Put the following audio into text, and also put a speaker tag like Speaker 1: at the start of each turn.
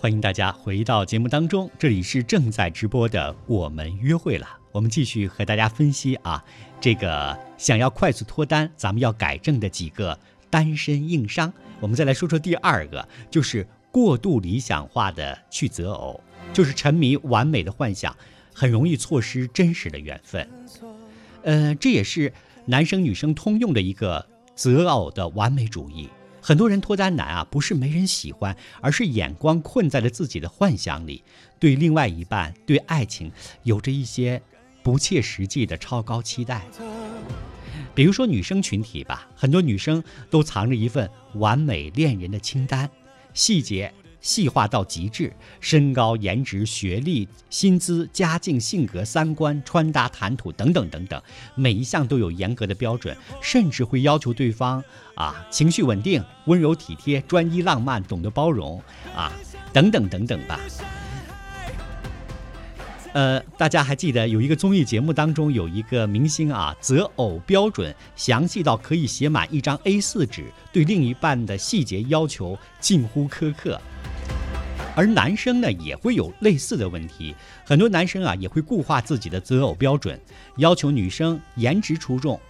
Speaker 1: 欢迎大家回到节目当中，这里是正在直播的我们约会了。我们继续和大家分析这个想要快速脱单，咱们要改正的几个单身硬伤。我们再来说说第二个，就是过度理想化的去择偶，就是沉迷完美的幻想，很容易错失真实的缘分。这也是男生女生通用的一个择偶的完美主义。很多人脱单难不是没人喜欢，而是眼光困在了自己的幻想里，对另外一半、对爱情有着一些不切实际的超高期待。比如说女生群体吧，很多女生都藏着一份完美恋人的清单，细节细化到极致，身高、颜值、学历、薪资、家境、性格、三观、穿搭、谈吐等等等等，每一项都有严格的标准，甚至会要求对方情绪稳定、温柔体贴、专一浪漫、懂得包容等等等等吧。大家还记得有一个综艺节目当中有一个明星择偶标准详细到可以写满一张 A4 纸，对另一半的细节要求近乎苛刻。而男生呢也会有类似的问题，很多男生也会固化自己的择偶标准，要求女生颜值出众，